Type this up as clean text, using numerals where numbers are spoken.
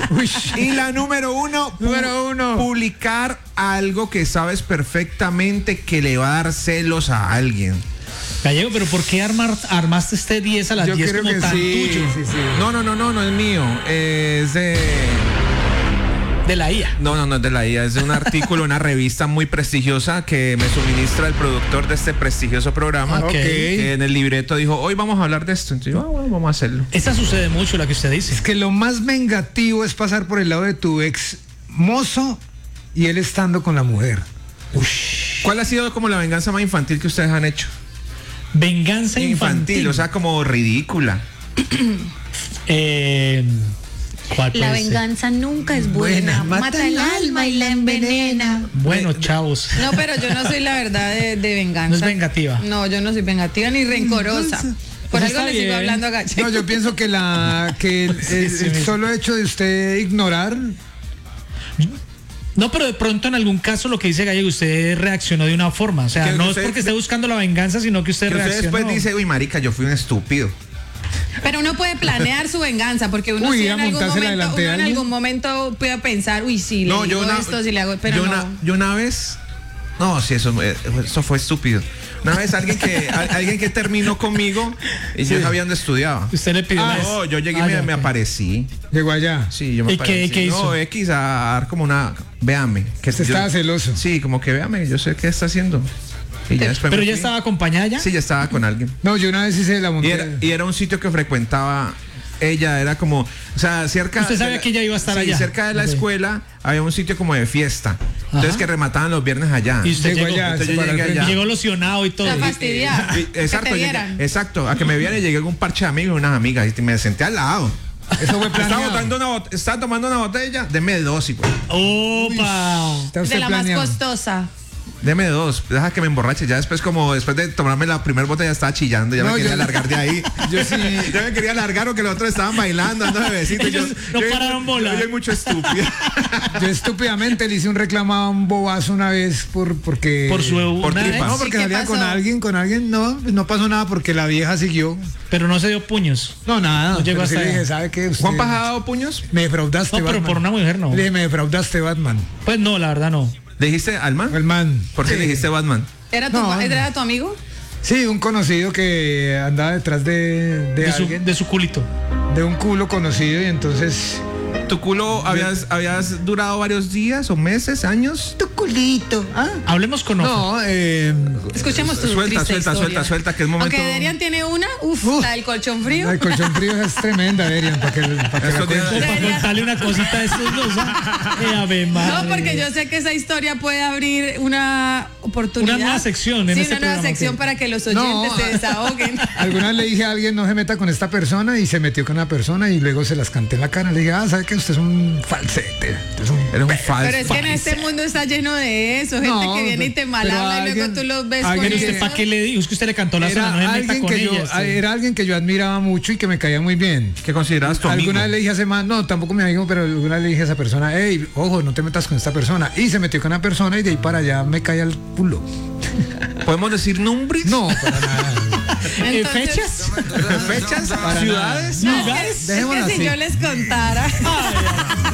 Y la número uno, publicar algo que sabes perfectamente que le va a dar celos a alguien. Gallego, pero ¿por qué armaste este 10 a las 10 creo como que tan sí, tuyo? sí. No es mío. Es De la IA. No es de la IA, es de un artículo, una revista muy prestigiosa que me suministra el productor de este prestigioso programa. Ok. Que en el libreto dijo, hoy vamos a hablar de esto. Entonces yo, bueno, vamos a hacerlo. Esa sucede mucho, la que usted dice. Es que lo más vengativo es pasar por el lado de tu ex mozo y él estando con la mujer. ¿Cuál ha sido como la venganza más infantil que ustedes han hecho? Venganza infantil. O sea, como ridícula. ¿Cuál La puede ser? venganza nunca es buena. Mata el alma y la envenena. Bueno, chavos. No, pero yo no soy la verdad de venganza. No es vengativa. No, yo no soy vengativa ni rencorosa. Por Pues algo está le sigo bien. hablando a Gallego. No, yo pienso que el solo hecho de usted ignorar. No, pero de pronto en algún caso lo que dice Gallego, usted reaccionó de una forma. O sea, Que no usted- es porque esté buscando la venganza, sino que usted Que usted reaccionó. después dice, uy, marica, yo fui un estúpido. Pero uno puede planear su venganza, porque uno Uy, sí ir a en algún montársela momento, delante de uno en alguien. algún momento puede pensar, uy, sí, le No, digo esto, si le hago, pero yo no. yo una vez, no, sí, eso fue estúpido. Una vez alguien que terminó conmigo y yo sabía dónde estudiaba. Usted le pidió una vez. No, yo llegué y ya, me ok. aparecí. Llegó allá. Sí, yo me ¿Y qué- aparecí. qué hizo? No, X a dar como una, véame. Que Usted estaba celoso. Sí, como que véame, yo sé qué está haciendo. Y ya después Pero me ya fui. estaba acompañada ya. Sí, ya estaba con alguien. No, yo una vez hice la Y montaña. era un sitio que frecuentaba ella, era como, o sea, cerca. Usted sabía de la- que ella iba a estar sí, allá. cerca de la Ok. escuela había un sitio como de fiesta. Entonces Ajá. que remataban los viernes allá. Y usted Llegó llegó, allá, Entonces yo para llegué el frente. allá. llegó locionado y todo. La fastidiada. Exacto, que te vieran. exacto, a que me vieran y llegué con un parche de amigos y unas amigas y me senté al lado. Eso fue planeado. Estaba tomando una botella, deme dos, hijo. ¡Opa! Está usted De la más planeado. costosa. Deme dos, deja que me emborrache. Ya después, después de tomarme la primera botella, estaba chillando. Ya No, me quería yo- largar de ahí. Yo sí. Ya me quería largar porque los otros estaban bailando, dando bebecitos. Ellos no pararon bola. Yo soy mucho estúpido. Yo estúpidamente le hice un reclamo a un bobazo una vez porque. Por su Por una tripa. vez, No, porque ¿Y qué salía pasó? con alguien, no pasó nada porque la vieja siguió. pero no se dio puños. No, nada. No llegó pero sí hasta le dije, allá. ¿sabe qué? Usted ¿Juan ha dado puños? me defraudaste, No, pero Batman. por una mujer no. Le dije, me defraudaste, Batman. Pues no, la verdad no. ¿Le dijiste al man? El man. ¿Por qué Sí. le dijiste Batman? No. ¿Era tu amigo? Sí, un conocido que andaba detrás de alguien, De su culito. de un culo conocido, y entonces. ¿Tu culo habías durado varios días o meses, años? Tu culito. ¿Ah? Hablemos con Ofe. No, Escuchemos tu Suelta, triste historia. suelta, que es momento. Aunque Derian tiene una, la del colchón frío. el colchón frío es tremenda, Derian, para que la Estos días- cuente. Para contarle una cosita de estos dos. Ave madre. No, porque yo sé que esa historia puede abrir una oportunidad. Una nueva sección en Sí, este una nueva programa, sección ok. para que los oyentes No. se desahoguen. Alguna vez le dije a alguien, no se meta con esta persona, y se metió con una persona y luego se las canté en la cara. Le dije, ¿sabe que usted es un falsete? Usted es un Eres un falso. Pero es que en este mundo está lleno de eso, gente No, que viene y te pero malhabla y luego alguien- tú los ves alguien con Pero usted, eso. ¿para qué le dijo? Es que usted le cantó la zona, no se meta con ella. Era alguien que yo admiraba mucho y que me caía muy bien. ¿Qué considerabas tu amigo? Alguna vez le dije a ese man, no, tampoco mi amigo, pero alguna vez le dije a esa persona, hey, ojo, no te metas con esta persona. Y se metió con una persona y de ahí para allá me cae al culo. ¿Podemos decir nombres? No, para nada. Entonces- ¿Fechas? ¿Fechas? Para ¿Ciudades? No, ¿Lugares? es que Dejémoslo si así. yo les contara.